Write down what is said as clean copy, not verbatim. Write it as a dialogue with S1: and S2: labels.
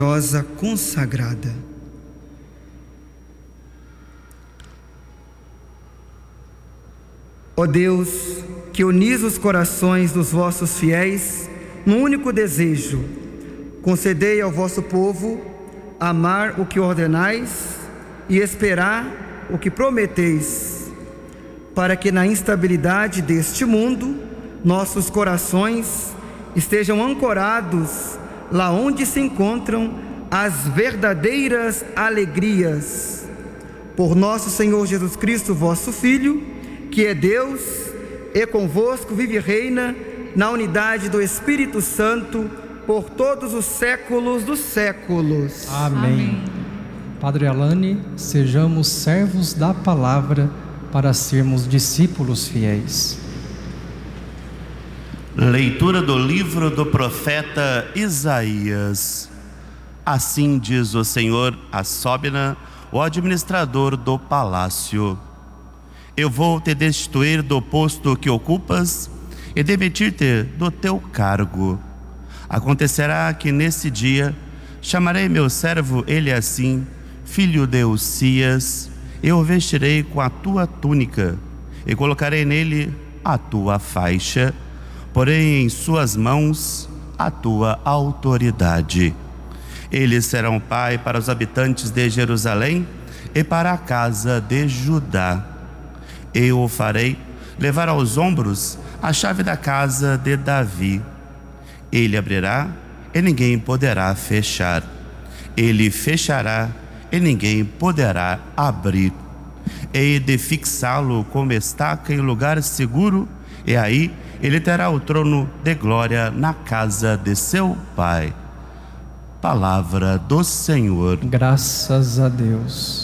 S1: rosa consagrada. Ó Deus, que unis os corações dos vossos fiéis num único desejo, concedei ao vosso povo amar o que ordenais e esperar o que prometeis, para que na instabilidade deste mundo nossos corações estejam ancorados lá onde se encontram as verdadeiras alegrias. Por nosso Senhor Jesus Cristo, vosso Filho, que é Deus e convosco vive e reina na unidade do Espírito Santo por todos os séculos dos séculos.
S2: Amém. Padre Alane, sejamos servos da palavra para sermos discípulos fiéis.
S3: Leitura do livro do profeta Isaías. Assim diz o Senhor a Sóbina, o administrador do palácio: eu vou te destituir do posto que ocupas e demitir-te do teu cargo. Acontecerá que nesse dia chamarei meu servo Eliacim, filho de Uzias, e o vestirei com a tua túnica e colocarei nele a tua faixa, porém em suas mãos a tua autoridade. Eles serão pai para os habitantes de Jerusalém e para a casa de Judá. Eu o farei levar aos ombros a chave da casa de Davi. Ele abrirá e ninguém poderá fechar. Ele fechará e ninguém poderá abrir. Hei de fixá-lo como estaca em lugar seguro, e aí ele terá o trono de glória na casa de seu pai. Palavra do Senhor.
S2: Graças a Deus.